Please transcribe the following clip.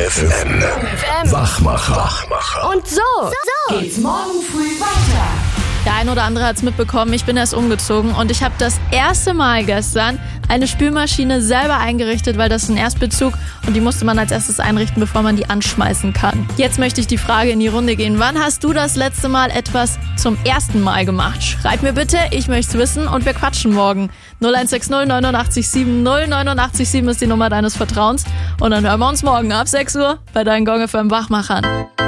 FM. Wachmacher. Und so geht's morgen früh weiter. Der ein oder andere hat's mitbekommen, ich bin erst umgezogen und ich habe das erste Mal gestern eine Spülmaschine selber eingerichtet, weil das ist ein Erstbezug und die musste man als erstes einrichten, bevor man die anschmeißen kann. Jetzt möchte ich die Frage in die Runde gehen. Wann hast du das letzte Mal etwas zum ersten Mal gemacht? Schreib mir bitte, ich möchte es wissen und wir quatschen morgen. 0160 89 7 089 7 ist die Nummer deines Vertrauens und dann hören wir uns morgen ab 6 Uhr bei deinen Gong FM Wachmachern.